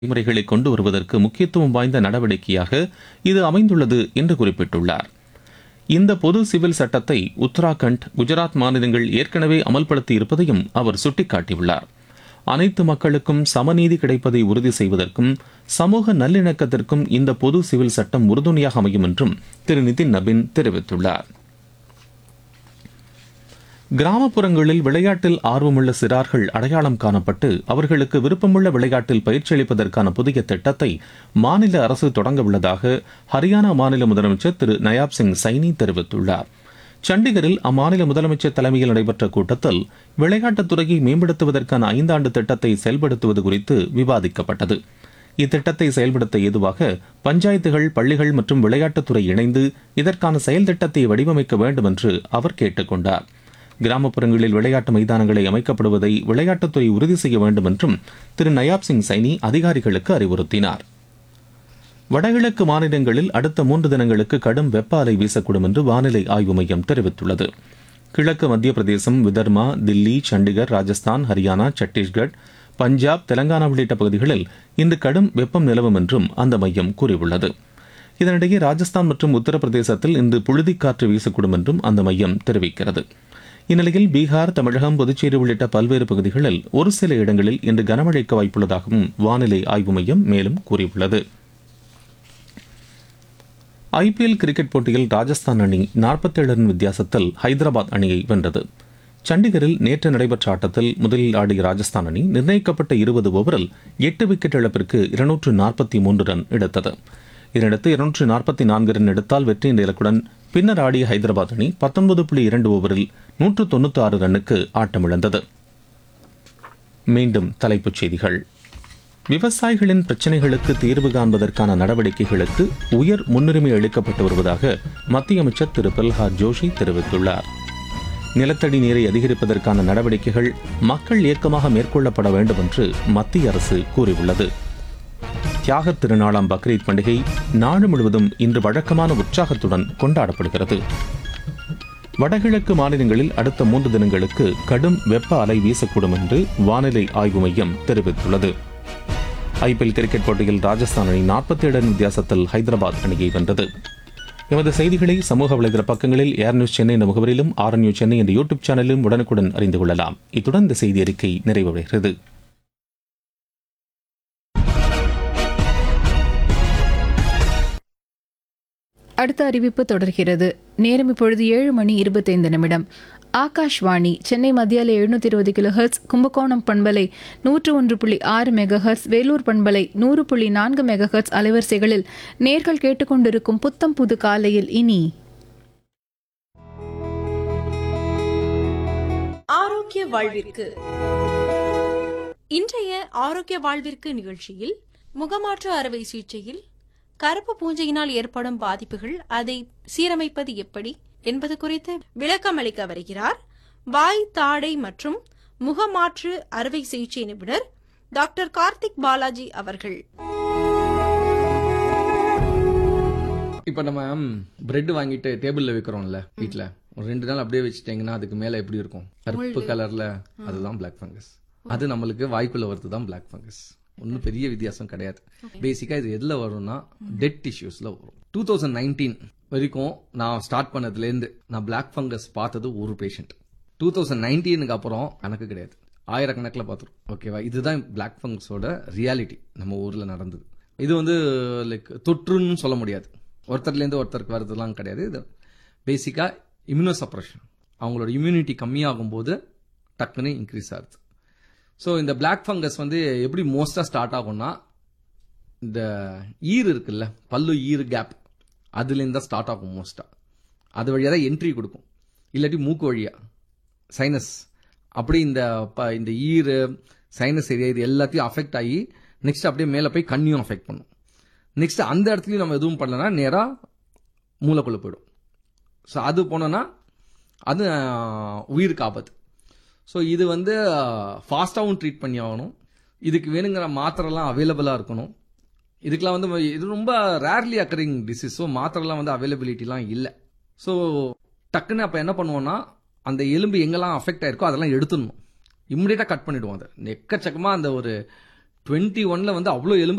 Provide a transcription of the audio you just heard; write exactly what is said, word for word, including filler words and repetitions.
முறைகளை கொண்டு வருவதற்கு முக்கியத்துவம் வாய்ந்த நடவடிக்கையாக இது அமைந்துள்ளது என்று குறிப்பிட்டுள்ளார். இந்த பொது சிவில் சட்டத்தை உத்தராகண்ட், குஜராத் மாநிலங்கள் ஏற்கனவே அமல்படுத்தி இருப்பதையும் அவர் சுட்டிக்காட்டியுள்ளார். அனைத்து மக்களுக்கும் சமநீதி கிடைப்பதை உறுதி செய்வதற்கும் சமூக நல்லிணக்கத்திற்கும் இந்த பொது சிவில் சட்டம் உறுதுணையாக அமையும் என்றும் திரு நிதின் நபின் தெரிவித்துள்ளார். கிராமப்புறங்களில் விளையாட்டில் ஆர்வமுள்ள சிறார்கள் அடையாளம் காணப்பட்டு அவர்களுக்கு விருப்பமுள்ள விளையாட்டில் பயிற்சி அளிப்பதற்கான புதிய திட்டத்தை மாநில அரசு தொடங்கவுள்ளதாக ஹரியானா மாநில முதலமைச்சர் திரு நயாப் சிங் சைனி தெரிவித்துள்ளார். சண்டிகரில் அம்மாநில முதலமைச்சர் தலைமையில் நடைபெற்ற கூட்டத்தில் விளையாட்டுத் துறையை மேம்படுத்துவதற்கான ஐந்தாண்டு திட்டத்தை செயல்படுத்துவது குறித்து விவாதிக்கப்பட்டது. இத்திட்டத்தை செயல்படுத்த ஏதுவாக பஞ்சாயத்துகள், பள்ளிகள் மற்றும் விளையாட்டுத்துறை இணைந்து இதற்கான செயல் திட்டத்தை வடிவமைக்க வேண்டும் என்று அவர் கேட்டுக் கொண்டார். கிராமப்புறங்களில் விளையாட்டு மைதானங்களை அமைக்கப்படுவதை விளையாட்டுத்துறை உறுதி செய்ய வேண்டும் என்றும் திரு நயாப் சிங் சைனி அதிகாரிகளுக்கு அறிவுறுத்தினார். வடகிழக்கு மாநிலங்களில் அடுத்த மூன்று தினங்களுக்கு கடும் வெப்ப அலை வீசக்கூடும் என்று வானிலை ஆய்வு மையம் தெரிவித்துள்ளது. கிழக்கு மத்திய பிரதேசம், விதர்மா, தில்லி, சண்டிகர், ராஜஸ்தான், ஹரியானா, சத்தீஸ்கர், பஞ்சாப், தெலங்கானா உள்ளிட்ட பகுதிகளில் இன்று கடும் வெப்பம் நிலவும் என்றும் அந்த மையம் கூறியுள்ளது. இதனிடையே ராஜஸ்தான் மற்றும் உத்தரப்பிரதேசத்தில் இன்று புழுதிக்காற்று வீசக்கூடும் என்றும் அந்த மையம் தெரிவிக்கிறது. இந்நிலையில் பீகார், தமிழகம், புதுச்சேரி உள்ளிட்ட பல்வேறு பகுதிகளில் ஒரு சில இடங்களில் இன்று கனமழைக்கு வாய்ப்புள்ளதாகவும் வானிலை ஆய்வு மையம் மேலும் கூறியுள்ளது. ஐபிஎல் கிரிக்கெட் போட்டியில் ராஜஸ்தான் அணி நாற்பத்தி ஏழு ரன் வித்தியாசத்தில் ஹைதராபாத் அணியை வென்றது. சண்டிகரில் நேற்று நடைபெற்ற ஆட்டத்தில் முதலில் ஆடிய ராஜஸ்தான் அணி நிர்ணயிக்கப்பட்ட இருபது ஓவரில் எட்டு விக்கெட் இழப்பிற்கு இருநூற்று நாற்பத்தி மூன்று ரன் எடுத்தது. இதனையடுத்து இருநூற்று நாற்பத்தி நான்கு ரன் எடுத்தால் வெற்றி என்ற இலக்குடன் பின்னர் ஆடிய ஹைதராபாத் அணி பத்தொன்பது புள்ளி இரண்டு ஓவரில் நூற்று தொன்னூற்றி ஆறு ரன்னுக்கு ஆட்டமிழந்தது. மீண்டும் தலைப்புச் செய்திகள். விவசாயிகளின் பிரச்சினைகளுக்கு தீர்வு காண்பதற்கான நடவடிக்கைகளுக்கு உயர் முன்னுரிமை அளிக்கப்பட்டு வருவதாக மத்திய அமைச்சர் திரு பிரல்ஹாத் ஜோஷி தெரிவித்துள்ளார். நிலத்தடி நீரை அதிகரிப்பதற்கான நடவடிக்கைகள் மக்கள் இயக்கமாக மேற்கொள்ளப்பட வேண்டும் என்று மத்திய அரசு கூறியுள்ளது. தியாகத் திருநாளாம் பக்ரீத் பண்டிகை நாடு முழுவதும் இன்று வழக்கமான உற்சாகத்துடன் கொண்டாடப்படுகிறது. வடகிழக்கு மாநிலங்களில் அடுத்த மூன்று தினங்களுக்கு கடும் வெப்ப அலை வீசக்கூடும் என்று வானிலை ஆய்வு மையம் தெரிவித்துள்ளது. ஐபிஎல் கிரிக்கெட் போட்டியில் ராஜஸ்தான் அணி நாற்பத்தி ஏழு ரன் வித்தியாசத்தில் ஹைதராபாத் அணியை வென்றது. எமது செய்திகளை சமூக வலைதள பக்கங்களில் ஏர் நியூஸ் சென்னை என்ற முகவரிலும், ஆர் நியூஸ் சென்னை என்ற யூடியூப் சேனலிலும் உடனுக்குடன் அறிந்து கொள்ளலாம். இத்துடன் இந்த செய்தி அறிக்கை நிறைவடைகிறது. அடுத்த அறிவிப்பு தொடர்கிறது. நேரம் இப்பொழுது ஏழு மணி இருபத்தைந்து நிமிடம். ஆகாஷ்வாணி சென்னை மத்தியால எழுநூத்தி இருபது கிலோ ஹெர்ட்ஸ், கும்பகோணம் பண்பலை நூற்று ஒன்று புள்ளி ஆறு மெகா ஹெர்ட்ஸ், வேலூர் பண்பலை நூறு புள்ளி நான்கு மெகா ஹெர்ட்ஸ் அலைவரிசைகளில் நேர்கள் கேட்டுக்கொண்டிருக்கும் புத்தம் புது காலையில் இனி ஆரோக்கிய வாழ்விற்கு. இன்றைய ஆரோக்கிய வாழ்விற்கு நிகழ்ச்சியில் முகமாற்று அறுவை சிகிச்சையில் கருப்பு பூஞ்சையினால் ஏற்படும் பாதிப்புகள், அதை சீரமைப்பது எப்படி என்பது குறித்து விளக்கம் அளிக்க வருகிறார் வாய், தாடை மற்றும் முகமாற்று அறுவை சிகிச்சை நிபுணர் டாக்டர் கார்த்திக் பாலாஜி அவர்கள். இப்ப நம்ம பிரெட் வாங்கிட்டு டேபிள்ல வைக்கிறோம்ல வீட்டுல, ஒரு ரெண்டு நாள் அப்படியே வச்சுட்டீங்கன்னா அதுக்கு மேல எப்படி இருக்கும்? கருப்பு கலர்ல, அதுதான் பிளாக் ஃபங்கஸ். அது நம்மளுக்கு வாய்க்குள்ள வருதுதான் பிளாக் ஃபங்கஸ். ஒன்னும் பெரிய வித்தியாசம் கிடையாது. பேசிக்கா இது எதுல வரும்னா டெட் டிஷ்யூஸ்ல வரும். டூ தௌசண்ட் நைன்டீன் வரைக்கும் நான் ஸ்டார்ட் பண்ணதுல இருந்து நான் பிளாக் ஃபங்கஸ் பார்த்தது ஒரு பேஷண்ட். டூ தௌசண்ட் நைன்டீனுக்கு அப்புறம் கணக்கு கிடையாது, ஆயிரக்கணக்கில் பார்த்துரும். ஓகேவா? இதுதான் பிளாக் ஃபங்கஸோட ரியாலிட்டி நம்ம ஊர்ல நடந்தது. இது வந்து லைக் தொற்றுன்னு சொல்ல முடியாது, ஒருத்தர்ல இருந்து ஒருத்தருக்கு வரதுலாம் கிடையாது. இது பேசிக்கா இம்யூனோ சப்ரஷன், அவங்களோட இம்யூனிட்டி கம்மியாகும் போது டக்குன்னு இன்க்ரீஸ் ஆகுது. ஸோ இந்த பிளாக் ஃபங்கஸ் வந்து எப்படி மோஸ்டா ஸ்டார்ட் ஆகும்னா, இந்த ஈர் இருக்குல்ல, பல்லு ஈர் கேப், அதுலேருந்து தான் ஸ்டார்ட் ஆகும் மோஸ்டா. அது வழியாக தான் என்ட்ரி கொடுக்கும், இல்லாட்டி மூக்கு வழியா சைனஸ். அப்படி இந்த இந்த ஈர் சைனஸ் ஏரியா இது எல்லாத்தையும் அஃபெக்ட் ஆகி நெக்ஸ்ட் அப்படியே மேலே போய் கண்ணையும் அஃபெக்ட் பண்ணும். நெக்ஸ்ட் அந்த இடத்துலையும் நம்ம எதுவும் பண்ணலன்னா நேராக மூளைக்குள்ள போயிடும். ஸோ அது போனோன்னா அது உயிருக்கு ஆபத்து. ஸோ இது வந்து ஃபாஸ்ட்டாகவும் ட்ரீட் பண்ணி ஆகணும். இதுக்கு வேணுங்கிற மாத்திரைலாம் அவைலபிளாக இருக்கணும். இதுக்கெல்லாம் வந்து இது ரொம்ப ரேர்லி அக்கரிங் டிசீஸ். ஸோ மாத்திரைலாம் வந்து அவைலபிலிட்டிலாம் இல்லை. ஸோ டக்குன்னு அப்போ என்ன பண்ணுவோம்னா, அந்த எலும்பு எங்கெல்லாம் அஃபெக்ட் ஆயிருக்கோ அதெல்லாம் எடுத்துடணும், இம்மிடியேட்டாக கட் பண்ணிடுவோம். அதை எக்கச்சக்கமாக அந்த ஒரு டுவெண்ட்டி ஒன்ல வந்து அவ்வளோ எலும்பு